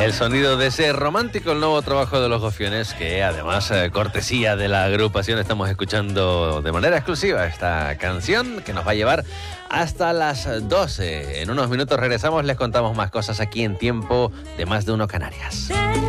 El sonido de ese romántico, el nuevo trabajo de Los Gofiones, que además, cortesía de la agrupación, estamos escuchando de manera exclusiva esta canción que nos va a llevar hasta las 12. En unos minutos regresamos, les contamos más cosas aquí en Tiempo de Más de Uno Canarias.